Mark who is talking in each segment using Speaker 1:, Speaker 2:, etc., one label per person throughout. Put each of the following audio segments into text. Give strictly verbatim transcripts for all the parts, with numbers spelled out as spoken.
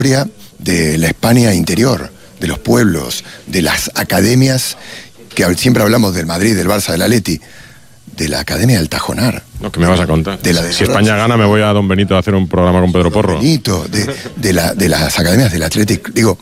Speaker 1: historia de la España interior, de los pueblos, de las academias, que siempre hablamos del Madrid, del Barça, del Atleti, de la Academia del Tajonar.
Speaker 2: No, ¿qué me vas a contar?
Speaker 1: De la de
Speaker 2: si España gana, me voy a Don Benito a hacer un programa con Pedro Porro.
Speaker 1: Benito, de, de, la, de las academias del Atlético. Digo,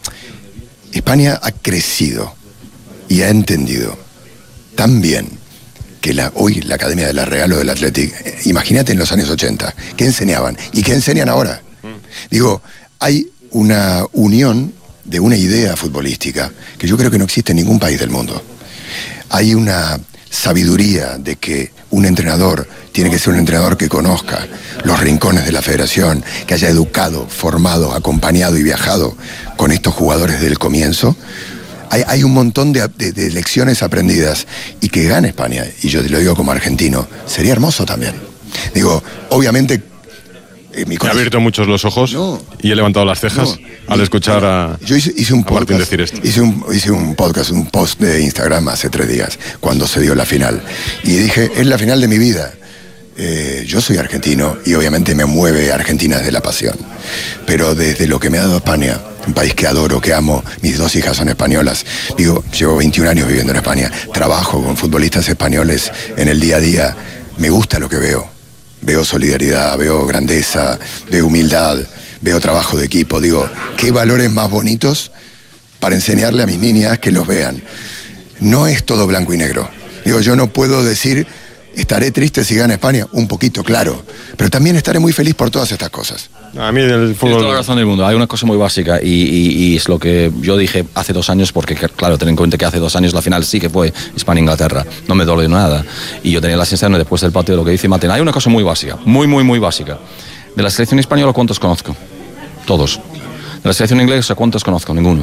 Speaker 1: España ha crecido y ha entendido tan bien que la, hoy la Academia de la Real o del Atlético, imagínate en los años ochenta, ¿qué enseñaban? ¿Y qué enseñan ahora? Digo, hay una unión de una idea futbolística que yo creo que no existe en ningún país del mundo. Hay una sabiduría de que un entrenador tiene que ser un entrenador que conozca los rincones de la federación, que haya educado, formado, acompañado y viajado con estos jugadores del comienzo. Hay, hay un montón de, de, de lecciones aprendidas, y que gane España, y yo te lo digo como argentino, sería hermoso también. Digo, obviamente... Eh, mi
Speaker 2: Me ha abierto muchos los ojos no, y he levantado las cejas no, al escuchar a,
Speaker 1: yo hice, hice un
Speaker 2: a Martín
Speaker 1: podcast,
Speaker 2: decir esto.
Speaker 1: Hice un, hice un podcast, un post de Instagram hace tres días, cuando se dio la final. Y dije, es la final de mi vida. Eh, yo soy argentino y obviamente me mueve Argentina desde la pasión. Pero desde lo que me ha dado España, un país que adoro, que amo, mis dos hijas son españolas. Digo, llevo veintiún años viviendo en España, trabajo con futbolistas españoles en el día a día, me gusta lo que veo. Veo solidaridad, veo grandeza, veo humildad, veo trabajo de equipo. Digo, qué valores más bonitos para enseñarle a mis niñas que los vean. No es todo blanco y negro. Digo, yo no puedo decir, estaré triste si gana España, un poquito, claro, pero también estaré muy feliz por todas estas cosas.
Speaker 2: A mí del fútbol...
Speaker 3: Tienes toda la razón del mundo. Hay una cosa muy básica y, y, y es lo que yo dije hace dos años, porque claro, ten en cuenta que hace dos años la final sí que fue España-Inglaterra. No me dolió nada. Y yo tenía la sensación después del partido de lo que dice Martín. Hay una cosa muy básica, muy, muy, muy básica. De la selección española, ¿cuántos conozco? Todos. De la selección inglesa, ¿cuántos conozco? Ninguno.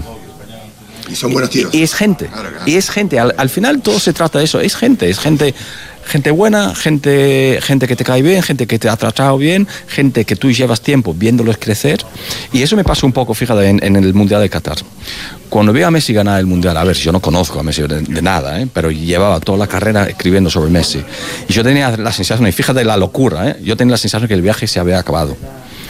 Speaker 1: Y son buenos tiros.
Speaker 3: Y es gente.
Speaker 1: Claro, claro.
Speaker 3: Y es gente. Al, al final todo se trata de eso. Es gente. Es gente... Gente buena, gente, gente que te cae bien, gente que te ha tratado bien, gente que tú llevas tiempo viéndolos crecer. Y eso me pasa un poco, fíjate, en, en el Mundial de Qatar. Cuando veo a Messi ganar el Mundial, a ver, yo no conozco a Messi de, de nada, ¿eh? Pero llevaba toda la carrera escribiendo sobre Messi. Y yo tenía la sensación, y fíjate la locura, ¿eh? Yo tenía la sensación que el viaje se había acabado.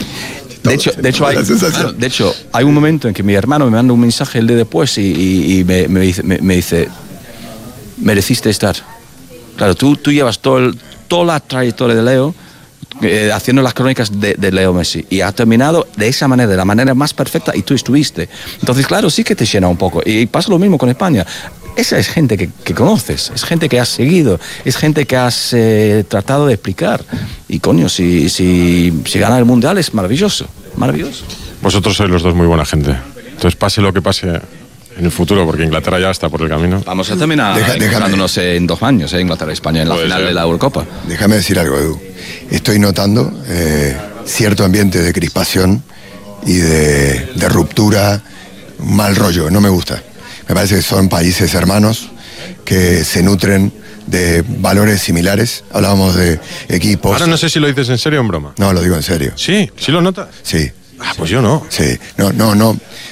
Speaker 3: De hecho, de, hecho hay, de hecho, hay un momento en que mi hermano me manda un mensaje el día después y, y, y me, me, dice, me, me dice, mereciste estar. Claro, tú, tú llevas todo el, toda la trayectoria de Leo eh, haciendo las crónicas de, de Leo Messi y ha terminado de esa manera, de la manera más perfecta, y tú estuviste. Entonces, claro, sí que te llena un poco. Y pasa lo mismo con España. Esa es gente que, que conoces, es gente que has seguido, es gente que has eh, tratado de explicar. Y coño, si, si, si gana el Mundial es maravilloso, maravilloso.
Speaker 2: Vosotros sois los dos muy buena gente. Entonces, pase lo que pase en el futuro, porque Inglaterra ya está por el camino.
Speaker 3: Vamos a terminar
Speaker 1: Deja,
Speaker 3: encontrándonos en dos años, ¿eh? Inglaterra y España en la
Speaker 2: Puede
Speaker 3: final
Speaker 2: ser.
Speaker 3: de la Eurocopa.
Speaker 1: Déjame decir algo, Edu. Estoy notando eh, cierto ambiente de crispación y de, de ruptura, mal rollo, no me gusta. Me parece que son países hermanos que se nutren de valores similares. Hablábamos de equipos.
Speaker 2: Ahora no sé si lo dices en serio o en broma.
Speaker 1: No, lo digo en serio.
Speaker 2: Sí, ¿sí lo notas?
Speaker 1: Sí.
Speaker 2: Ah, pues yo no.
Speaker 1: Sí, no, no, no.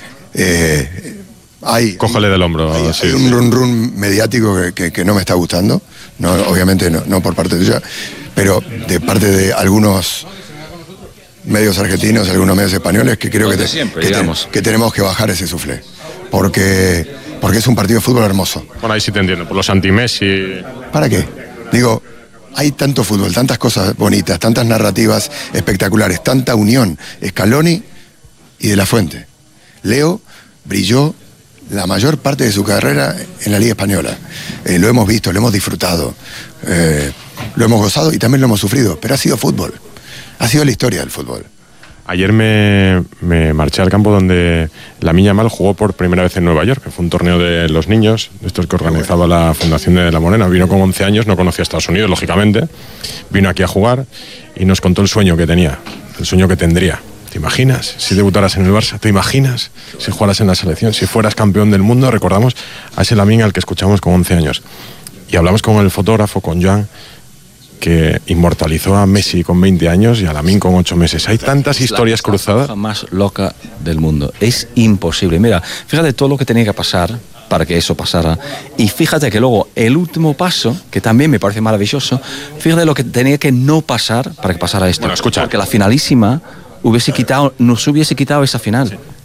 Speaker 1: Eh, hay,
Speaker 2: Cógele del hombro.
Speaker 1: hay,
Speaker 2: sí,
Speaker 1: hay un
Speaker 2: sí.
Speaker 1: run run mediático que, que, que no me está gustando. No, obviamente no, no por parte tuya, pero de parte de algunos medios argentinos, algunos medios españoles, que creo que, te,
Speaker 3: siempre,
Speaker 1: que, te, que tenemos que bajar ese suflé. Porque, porque es un partido de fútbol hermoso.
Speaker 2: Bueno, ahí sí te entiendo. Por los anti-Messi.
Speaker 1: ¿Para qué? Digo, hay tanto fútbol, tantas cosas bonitas, tantas narrativas espectaculares, tanta unión. Scaloni y De la Fuente. Leo brilló la mayor parte de su carrera en la Liga Española. Eh, lo hemos visto, lo hemos disfrutado, eh, lo hemos gozado y también lo hemos sufrido, pero ha sido fútbol. Ha sido la historia del fútbol.
Speaker 2: Ayer me, me marché al campo donde Lamine Yamal jugó por primera vez en Nueva York, que fue un torneo de los niños, de estos que organizaba la Fundación de La Morena. Vino con once años, no conocía Estados Unidos, lógicamente. Vino aquí a jugar y nos contó el sueño que tenía, el sueño que tendría. ¿Te imaginas si debutaras en el Barça? ¿Te imaginas si jugaras en la selección? Si fueras campeón del mundo. Recordamos a ese Lamine al que escuchamos con once años. Y hablamos con el fotógrafo, con Joan, que inmortalizó a Messi con veinte años y a Lamine con ocho meses. Hay tantas historias cruzadas.
Speaker 3: La más loca del mundo. Es imposible. Mira, fíjate todo lo que tenía que pasar para que eso pasara. Y fíjate que luego el último paso, que también me parece maravilloso, fíjate lo que tenía que no pasar para que pasara esto.
Speaker 2: Bueno, escucha.
Speaker 3: Porque la finalísima hubiese quitado, nos hubiese quitado esa final.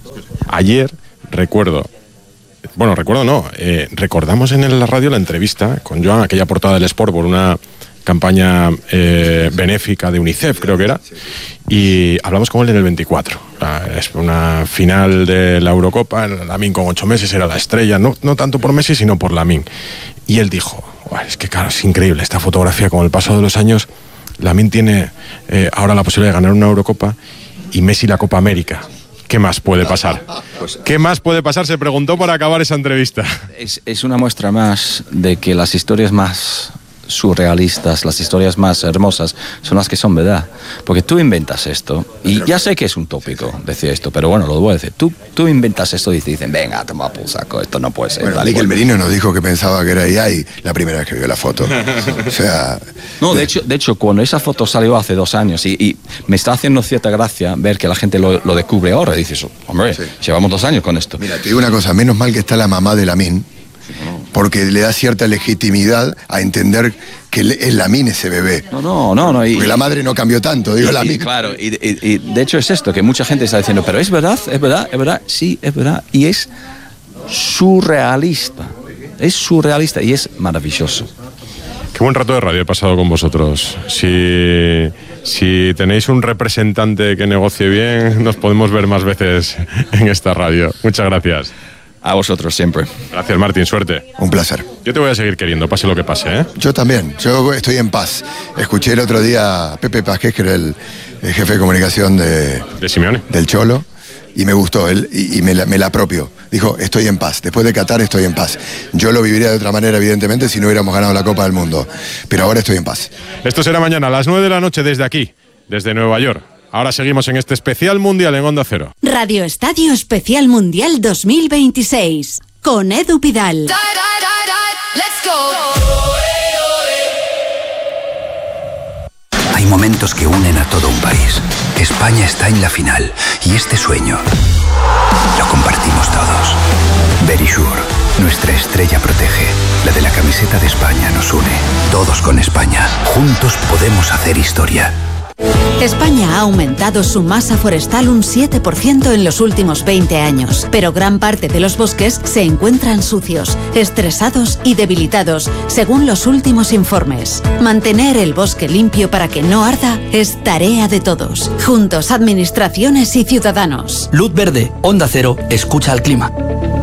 Speaker 2: Ayer recuerdo, bueno, recuerdo no, eh, recordamos en la radio la entrevista con Joan, aquella portada del Sport por una campaña eh, benéfica de UNICEF, creo que era, y hablamos con él en el veinticuatro. Es una final de la Eurocopa, Lamine con ocho meses era la estrella, no, no tanto por Messi, sino por Lamine. Y él dijo, es que claro, es increíble esta fotografía, con el paso de los años, Lamine tiene eh, ahora la posibilidad de ganar una Eurocopa y Messi la Copa América. ¿Qué más puede pasar? ¿Qué más puede pasar? Se preguntó para acabar esa entrevista.
Speaker 3: Es, es una muestra más de que las historias más surrealistas, las historias más hermosas son las que son verdad, porque tú inventas esto y ya sé que es un tópico decir esto, pero bueno, lo voy a decir, tú, tú inventas esto y te dicen, venga, toma por saco, esto no puede ser.
Speaker 1: Bueno, Mikel Merino nos dijo que pensaba que era I A I la primera vez que vio la foto. O sea,
Speaker 3: no, de hecho, de hecho cuando esa foto salió hace dos años y, y me está haciendo cierta gracia ver que la gente lo, lo descubre ahora, y dices, hombre, sí, llevamos dos años con esto.
Speaker 1: Mira, te digo una cosa, menos mal que está la mamá de Lamine, porque le da cierta legitimidad a entender que es Lamine ese bebé.
Speaker 3: No, no, no. no y,
Speaker 1: porque la madre no cambió tanto, digo Lamine.
Speaker 3: Claro, y, y, y de hecho es esto, que mucha gente está diciendo, pero es verdad, es verdad, es verdad, sí, es verdad, y es surrealista, es surrealista y es maravilloso.
Speaker 2: Qué buen rato de radio he pasado con vosotros. Si, si tenéis un representante que negocie bien, nos podemos ver más veces en esta radio. Muchas gracias.
Speaker 3: A vosotros siempre.
Speaker 2: Gracias, Martín, suerte.
Speaker 1: Un placer.
Speaker 2: Yo te voy a seguir queriendo, pase lo que pase, ¿eh?
Speaker 1: Yo también, yo estoy en paz. Escuché el otro día a Pepe Pasquez, que era el, el jefe de comunicación de,
Speaker 2: de Simeone,
Speaker 1: del Cholo, y me gustó, él y, y me, la, me la apropió. Dijo, estoy en paz, después de Qatar estoy en paz. Yo lo viviría de otra manera, evidentemente, si no hubiéramos ganado la Copa del Mundo, pero ahora estoy en paz.
Speaker 2: Esto será mañana a las nueve de la noche desde aquí, desde Nueva York. Ahora seguimos en este especial mundial en Onda Cero.
Speaker 4: Radio Estadio Especial Mundial dos mil veintiséis con Edu Pidal.
Speaker 5: Hay momentos que unen a todo un país. España está en la final y este sueño lo compartimos todos. Verisure, nuestra estrella protege. La de la camiseta de España nos une. Todos con España. Juntos podemos hacer historia.
Speaker 4: España ha aumentado su masa forestal un siete por ciento en los últimos veinte años, pero gran parte de los bosques se encuentran sucios, estresados y debilitados, según los últimos informes. Mantener el bosque limpio para que no arda es tarea de todos. Juntos, administraciones y ciudadanos.
Speaker 6: Luz verde, Onda Cero, escucha al clima.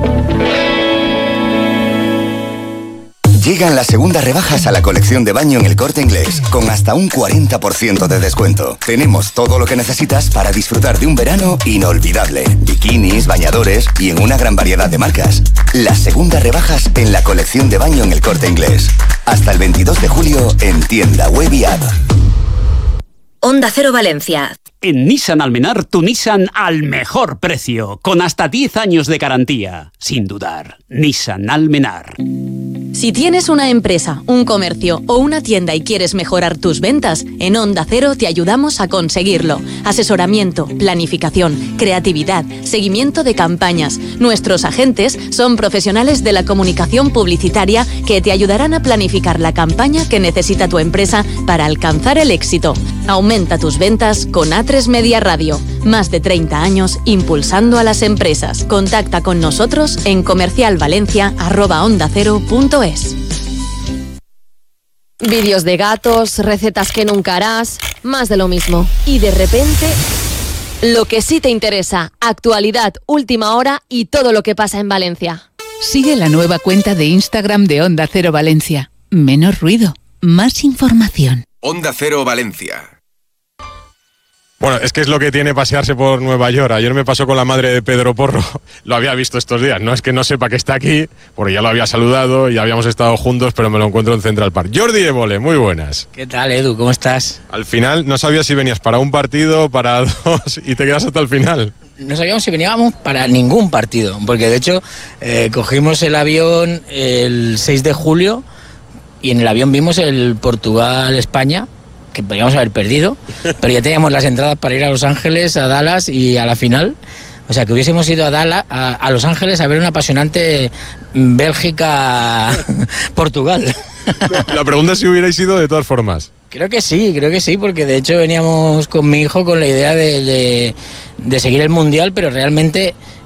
Speaker 7: Llegan las segundas rebajas a la colección de baño en El Corte Inglés, con hasta un cuarenta por ciento de descuento. Tenemos todo lo que necesitas para disfrutar de un verano inolvidable. Bikinis, bañadores y en una gran variedad de marcas. Las segundas rebajas en la colección de baño en El Corte Inglés. Hasta el veintidós de julio en tienda web y app.
Speaker 8: Onda Cero Valencia.
Speaker 9: En Nissan Almenar, tu Nissan al mejor precio, con hasta diez años de garantía. Sin dudar, Nissan Almenar.
Speaker 10: Si tienes una empresa, un comercio o una tienda y quieres mejorar tus ventas, en Onda Cero te ayudamos a conseguirlo. Asesoramiento, planificación, creatividad, seguimiento de campañas. Nuestros agentes son profesionales de la comunicación publicitaria que te ayudarán a planificar la campaña que necesita tu empresa para alcanzar el éxito. Aumenta tus ventas con A tres Media Radio. Más de treinta años impulsando a las empresas. Contacta con nosotros en comercialvalencia arroba onda cero punto es.
Speaker 11: Vídeos de gatos, recetas que nunca harás, más de lo mismo. Y de repente, lo que sí te interesa, actualidad, última hora y todo lo que pasa en Valencia.
Speaker 12: Sigue la nueva cuenta de Instagram de Onda Cero Valencia. Menos ruido, más información.
Speaker 13: Onda Cero Valencia.
Speaker 2: Bueno, es que es lo que tiene pasearse por Nueva York. Ayer me pasó con la madre de Pedro Porro. Lo había visto estos días. No es que no sepa que está aquí, porque ya lo había saludado, ya habíamos estado juntos, pero me lo encuentro en Central Park. Jordi Évole, muy buenas.
Speaker 14: ¿Qué tal, Edu? ¿Cómo estás?
Speaker 2: Al final no sabías si venías para un partido, para dos, y te quedas hasta el final.
Speaker 14: No sabíamos si veníamos para ningún partido, porque de hecho eh, cogimos el avión el seis de julio y en el avión vimos el Portugal-España, que podríamos haber perdido, pero ya teníamos las entradas para ir a Los Ángeles, a Dallas y a la final. O sea, que hubiésemos ido a Dallas, a, a Los Ángeles a ver una apasionante Bélgica-Portugal.
Speaker 2: La pregunta es si hubierais ido de todas formas.
Speaker 14: Creo que sí, creo que sí, porque de hecho veníamos con mi hijo con la idea de, de, de seguir el Mundial, pero realmente